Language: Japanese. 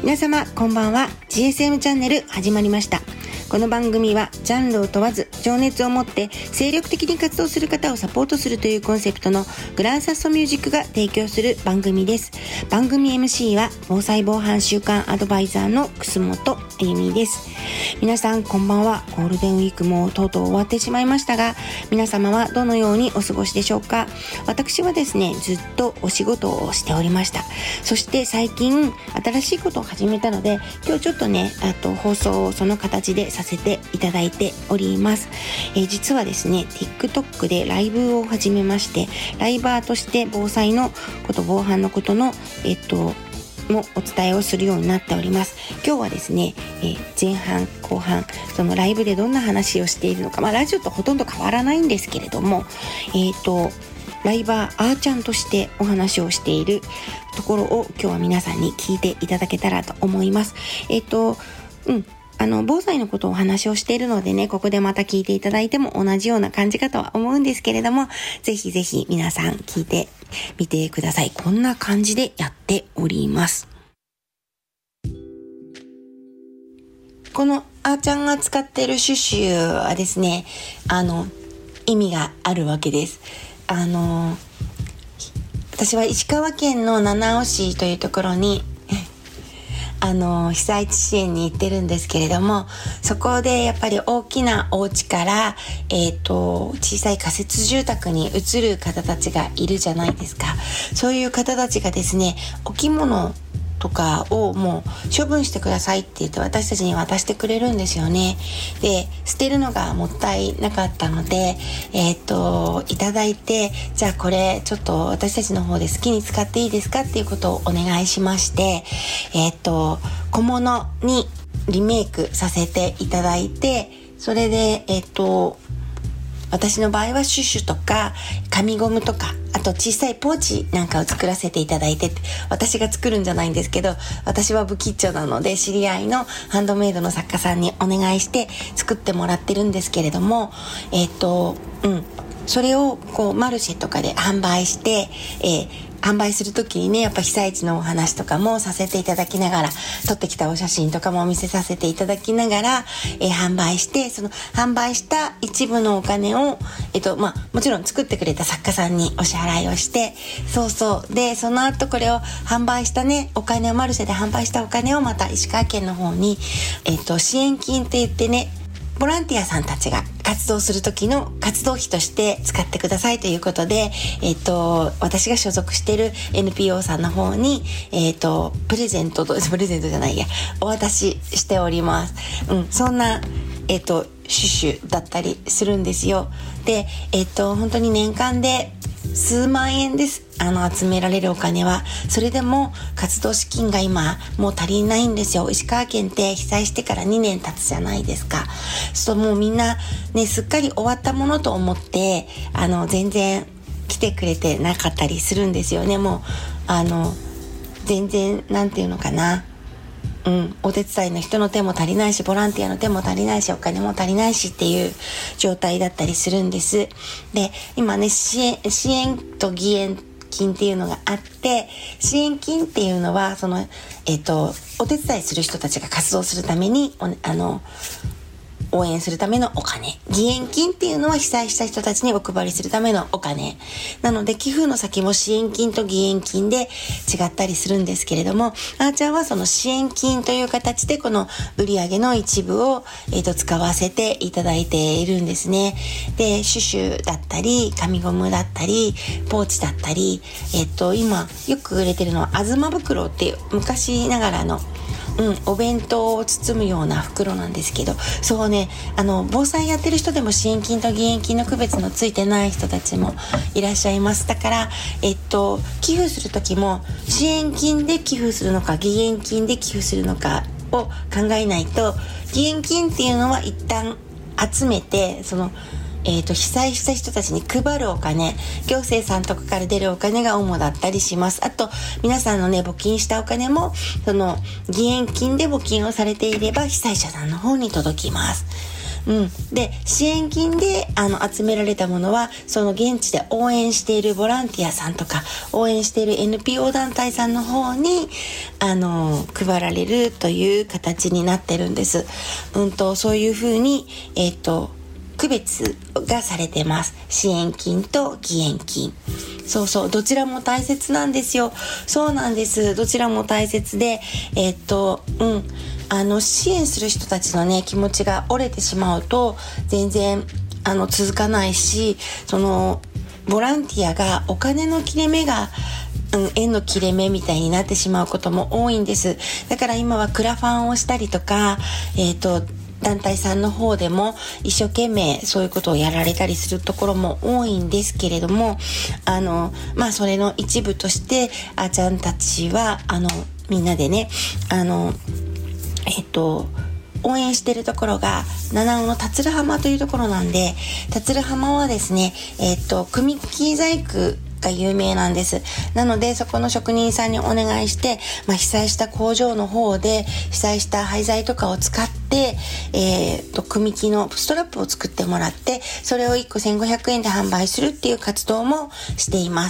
皆様こんばんは。 GSM チャンネル始まりました。この番組はジャンルを問わず情熱を持って精力的に活動する方をサポートするというコンセプトのグランサストミュージックが提供する番組です。番組 MC は防災防犯週間アドバイザーの楠本あゆみです。皆さんこんばんは。ゴールデンウィークもとうとう終わってしまいましたが、皆様はどのようにお過ごしでしょうか。私はですね、ずっとお仕事をしておりました。そして最近新しいことを始めたので、今日ちょっとね、放送をその形でさせていただいております。実はですね、TikTok でライブを始めまして、ライバーとして防災のこと、防犯のことのもお伝えをするようになっております。今日はですね、前半後半そのライブでどんな話をしているのか、ラジオとほとんど変わらないんですけれども、ライバーあーちゃんとしてお話をしているところを今日は皆さんに聞いていただけたらと思います。防災のことをお話をしているのでね、ここでまた聞いていただいても同じような感じかとは思うんですけれども、ぜひぜひ皆さん聞いてみてください。こんな感じでやっております。このあーちゃんが使っているシュシュはですね、意味があるわけです。私は石川県の七尾市というところに被災地支援に行ってるんですけれども、そこでやっぱり大きなお家から小さい仮設住宅に移る方たちがいるじゃないですか。そういう方たちがですね、お着物とかをもう処分してくださいって言って私たちに渡してくれるんですよね。で、捨てるのがもったいなかったので、いただいて、じゃあこれちょっと私たちの方で好きに使っていいですかっていうことをお願いしまして、小物にリメイクさせていただいて、それで私の場合はシュシュとか紙ゴムとか、あと小さいポーチなんかを作らせていただいて、私が作るんじゃないんですけど、私は不吉祥なので知り合いのハンドメイドの作家さんにお願いして作ってもらってるんですけれども、それをマルシェとかで販売して、販売するときにね、やっぱ被災地のお話とかもさせていただきながら、撮ってきたお写真とかもお見せさせていただきながら、販売して、その販売した一部のお金を、もちろん作ってくれた作家さんにお支払いをして、で、その後これを販売したね、お金をマルシェで販売したお金をまた石川県の方に、支援金って言ってね、ボランティアさんたちが活動する時の活動費として使ってくださいということで、私が所属している NPO さんの方に、プレゼントじゃないや、お渡ししております。そんな、シュシュだったりするんですよ。で、本当に年間で数万円です。集められるお金は。それでも活動資金が今もう足りないんですよ。石川県って被災してから2年経つじゃないですか。そう、もうみんなね、すっかり終わったものと思って全然来てくれてなかったりするんですよね。もう全然なんていうのかな、お手伝いの人の手も足りないし、ボランティアの手も足りないし、お金も足りないしっていう状態だったりするんです。で、今ね、支援と義援金っていうのがあって、支援金っていうのはそのお手伝いする人たちが活動するために応援するためのお金。義援金っていうのは被災した人たちにお配りするためのお金。なので寄付の先も支援金と義援金で違ったりするんですけれども、あーちゃんはその支援金という形でこの売り上げの一部を、使わせていただいているんですね。で、シュシュだったり、紙ゴムだったり、ポーチだったり、今よく売れてるのはあずま袋っていう昔ながらのお弁当を包むような袋なんですけど、そうね、防災やってる人でも支援金と義援金の区別のついてない人たちもいらっしゃいます。だから寄付する時も支援金で寄付するのか義援金で寄付するのかを考えないと、義援金っていうのは一旦集めて被災した人たちに配るお金、行政さんとかから出るお金が主だったりします。あと皆さんのね、募金したお金もその義援金で募金をされていれば被災者さんの方に届きます。 で、支援金で集められたものは、その現地で応援しているボランティアさんとか、応援している NPO 団体さんの方に、配られるという形になってるんです。そういうふうに、区別がされてます。支援金と義援金。どちらも大切なんですよ。そうなんです。どちらも大切で、支援する人たちのね、気持ちが折れてしまうと、全然、続かないし、ボランティアがお金の切れ目が、縁の切れ目みたいになってしまうことも多いんです。だから今はクラファンをしたりとか、団体さんの方でも一生懸命そういうことをやられたりするところも多いんですけれども、それの一部としてあーちゃんたちはみんなでね応援しているところが七尾の辰浜というところなんで、辰浜はですね組木細工が有名なんです。なのでそこの職人さんにお願いして、被災した工場の方で被災した廃材とかを使って組木のストラップを作ってもらって、それを1個1500円で販売するっていう活動もしています。